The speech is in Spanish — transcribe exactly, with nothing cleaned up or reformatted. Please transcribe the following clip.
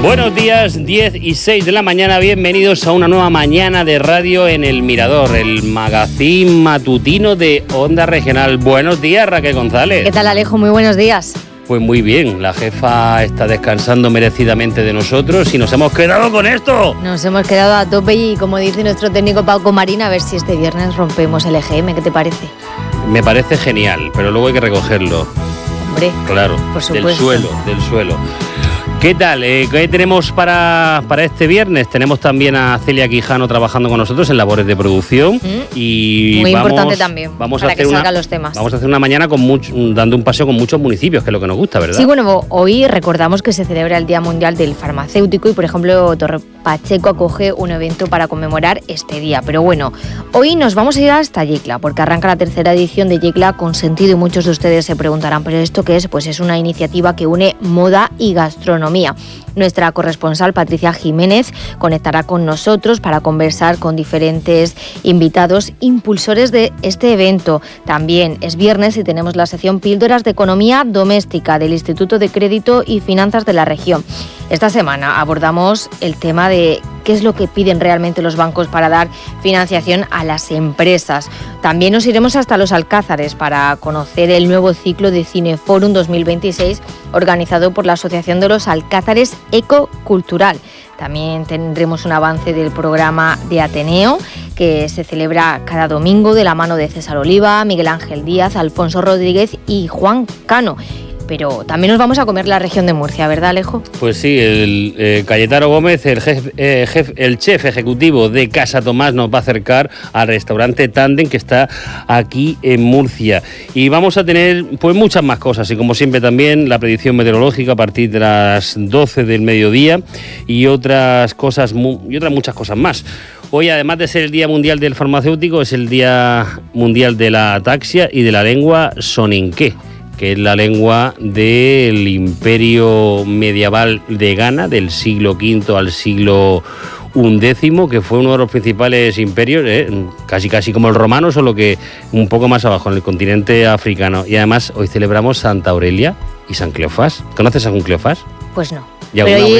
Buenos días, diez y seis de la mañana, bienvenidos a una nueva mañana de radio en El Mirador, el magazín matutino de Onda Regional. Buenos días, Raquel González. ¿Qué tal, Alejo? Muy buenos días. Pues muy bien, la jefa está descansando merecidamente de nosotros y nos hemos quedado con esto. Nos hemos quedado a tope y, como dice nuestro técnico Paco Marín, a ver si este viernes rompemos el E G M, ¿qué te parece? Me parece genial, pero luego hay que recogerlo. Hombre, claro, por supuesto. del suelo, del suelo. ¿Qué tal? Eh, ¿Qué tenemos para, para este viernes? Tenemos también a Celia Quijano trabajando con nosotros en labores de producción. Mm. Y Muy vamos, importante también, vamos para a hacer que una, salgan los temas. Vamos a hacer una mañana con mucho, dando un paseo con muchos municipios, que es lo que nos gusta, ¿verdad? Sí, bueno, hoy recordamos que se celebra el Día Mundial del Farmacéutico y, por ejemplo, Torre Pacheco acoge un evento para conmemorar este día. Pero bueno, hoy nos vamos a ir hasta Yecla, porque arranca la tercera edición de Yecla con sentido y muchos de ustedes se preguntarán, ¿pero esto qué es? Pues es una iniciativa que une moda y gastronomía. Nuestra corresponsal Patricia Jiménez conectará con nosotros para conversar con diferentes invitados impulsores de este evento. También es viernes y tenemos la sección Píldoras de Economía Doméstica del Instituto de Crédito y Finanzas de la región. Esta semana abordamos el tema de qué es lo que piden realmente los bancos para dar financiación a las empresas. También nos iremos hasta Los Alcázares para conocer el nuevo ciclo de Cineforum dos mil veintiséis organizado por la Asociación de los Alcázares Ecocultural. También tendremos un avance del programa de Ateneo, que se celebra cada domingo de la mano de César Oliva, Miguel Ángel Díaz, Alfonso Rodríguez y Juan Cano. Pero también nos vamos a comer la región de Murcia, ¿verdad, Alejo? Pues sí, el eh, Cayetano Gómez, el, jef, eh, jef, el chef ejecutivo de Casa Tomás, nos va a acercar al restaurante Tandem que está aquí en Murcia. Y vamos a tener pues muchas más cosas y, como siempre, también la predicción meteorológica a partir de las doce del mediodía y otras cosas y otras muchas cosas más. Hoy, además de ser el Día Mundial del Farmacéutico, es el Día Mundial de la Ataxia y de la lengua soninké, que es la lengua del imperio medieval de Ghana, del siglo quinto al siglo undécimo, que fue uno de los principales imperios, eh, casi casi como el romano, solo que un poco más abajo, en el continente africano. Y además hoy celebramos Santa Aurelia y San Cleofás. ¿Conoces a San Cleofás? Pues no. ¿Y Pero